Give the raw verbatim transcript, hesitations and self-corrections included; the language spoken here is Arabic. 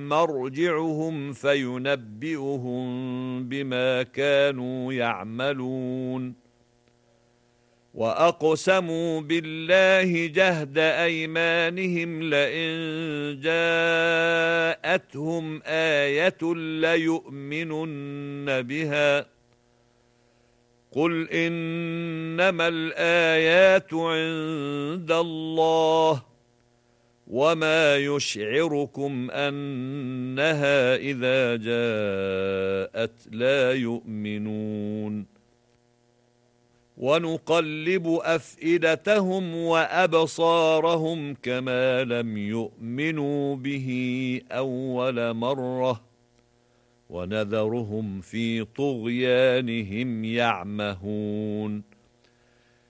مرجعهم فينبئهم بما كانوا يعملون وأقسموا بالله جهد أيمانهم لئن جاءتهم آية ليؤمنن بها قل إنما الآيات عند الله وما يشعركم أنها إذا جاءت لا يؤمنون ونقلب أفئدتهم وأبصارهم كما لم يؤمنوا به أول مرة ونذرهم في طغيانهم يعمهون